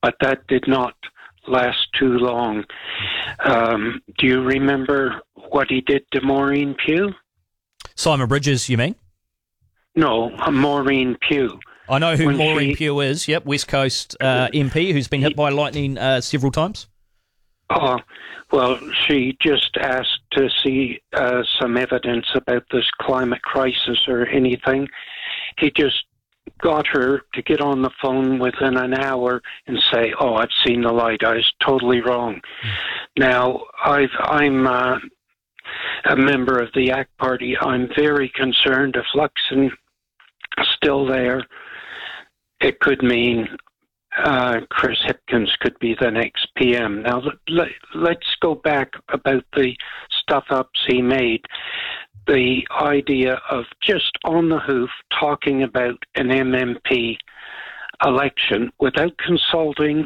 but that did not last too long. Do you remember what he did to Maureen Pugh? Simon Bridges, you mean? No, Maureen Pugh. I know who Maureen Pugh is. Yep, West Coast MP who's been hit by lightning several times. Oh, well, she just asked to see some evidence about this climate crisis or anything. He just got her to get on the phone within an hour and say, "Oh, I've seen the light. I was totally wrong." Now, I'm a member of the ACT Party. I'm very concerned if Luxon is still there. It could mean Chris Hipkins could be the next PM. Now, let's go back about the stuff-ups he made. The idea of just on the hoof talking about an MMP election without consulting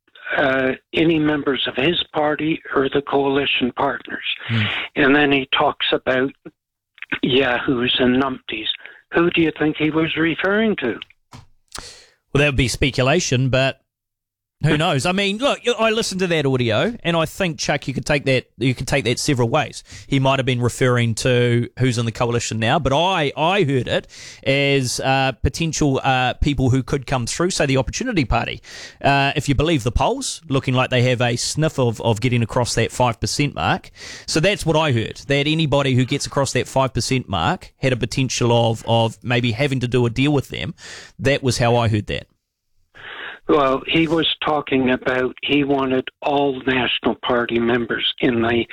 any members of his party or the coalition partners. And then he talks about yahoos and numpties. Who do you think he was referring to? Well, that would be speculation, but who knows? I mean, look, I listened to that audio, and I think, Chuck, you could take that several ways. He might have been referring to who's in the coalition now, but I heard it as potential people who could come through, say the Opportunity Party. If you believe the polls, looking like they have a sniff of getting across that 5% mark. So that's what I heard, that anybody who gets across that 5% mark had a potential of maybe having to do a deal with them. That was how I heard that. Well, he was talking about he wanted all National Party members in the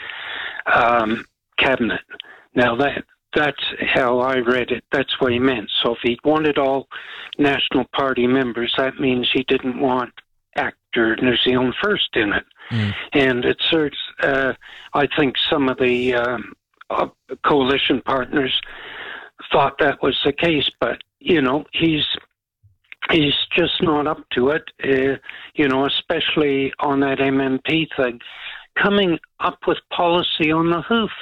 cabinet. Now, that's how I read it. That's what he meant. So if he wanted all National Party members, that means he didn't want ACT or New Zealand First in it. And it serves, I think some of the coalition partners thought that was the case, but, you know, he's just not up to it, especially on that MMP thing. Coming up with policy on the hoof,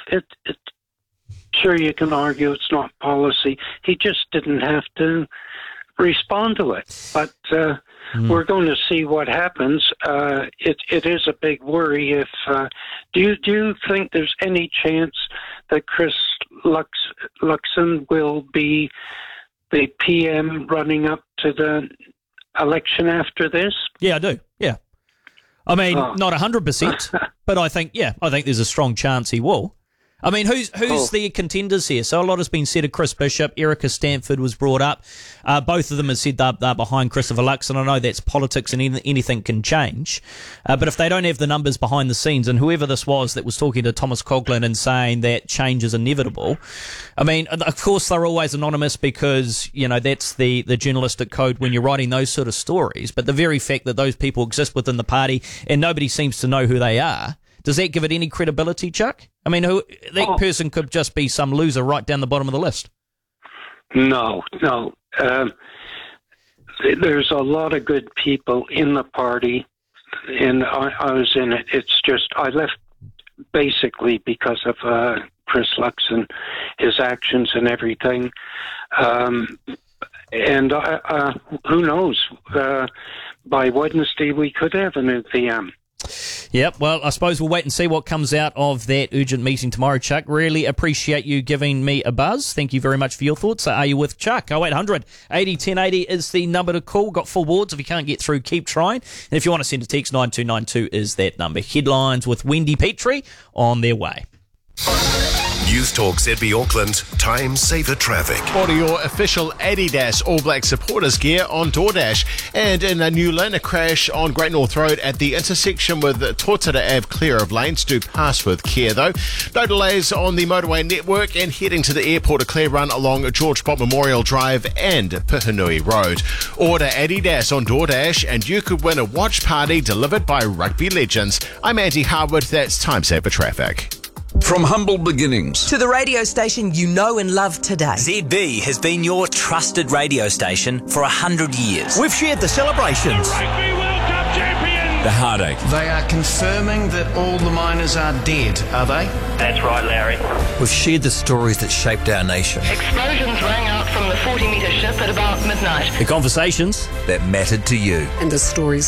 sure, you can argue it's not policy. He just didn't have to respond to it. But we're going to see what happens. It is a big worry. If do you think there's any chance that Chris Luxon will be the PM running up to the election after this? Yeah, I do. Yeah. I mean, not 100%, but I think there's a strong chance he will. I mean, who's the contenders here? So a lot has been said of Chris Bishop. Erica Stanford was brought up. Both of them have said they're behind Christopher Luxon. I know that's politics and anything can change. But if they don't have the numbers behind the scenes, and whoever this was that was talking to Thomas Coughlan and saying that change is inevitable, I mean, of course they're always anonymous because, that's the journalistic code when you're writing those sort of stories. But the very fact that those people exist within the party and nobody seems to know who they are, does that give it any credibility, Chuck? I mean, that person could just be some loser right down the bottom of the list. No. There's a lot of good people in the party, and I was in it. It's just I left basically because of Chris Luxon, his actions and everything. And who knows? By Wednesday, we could have a new PM. Yep, well, I suppose we'll wait and see what comes out of that urgent meeting tomorrow, Chuck. Really appreciate you giving me a buzz. Thank you very much for your thoughts. Are you with Chuck? 0800 80 1080 is the number to call. Got full wards. If you can't get through, keep trying. And if you want to send a text, 9292 is that number. Headlines with Wendy Petrie on their way. News Talk ZB Auckland, time saver traffic. Order your official Adidas All Black supporters gear on DoorDash. And in a new lane, a crash on Great North Road at the intersection with Tōtara Ave, clear of lanes. Do pass with care though. No delays on the motorway network, and heading to the airport, a clear run along George Pott Memorial Drive and Pihanui Road. Order Adidas on DoorDash and you could win a watch party delivered by Rugby Legends. I'm Andy Harwood, that's time saver traffic. From humble beginnings to the radio station you know and love today. ZB has been your trusted radio station for 100 years. We've shared the celebrations, the Rugby World Cup champions, the heartache. They are confirming that all the miners are dead, are they? That's right, Larry. We've shared the stories that shaped our nation. Explosions rang out from the 40-metre ship at about midnight. The conversations that mattered to you. And the stories